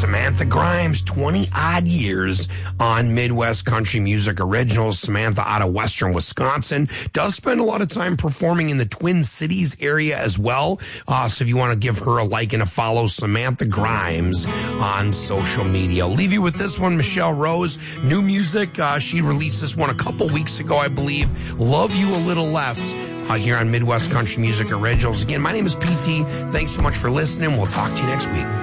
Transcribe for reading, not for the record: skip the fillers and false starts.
Samantha Grimes, 20-odd years on Midwest Country Music Originals. Samantha out of Western Wisconsin. Does spend a lot of time performing in the Twin Cities area as well. So if you want to give her a like and a follow, Samantha Grimes on social media. I'll leave you with this one, Michelle Rose. New music. She released this one a couple weeks ago, I believe. Love You a Little Less. Here on Midwest Country Music Originals. Again, my name is PT. Thanks so much for listening. We'll talk to you next week.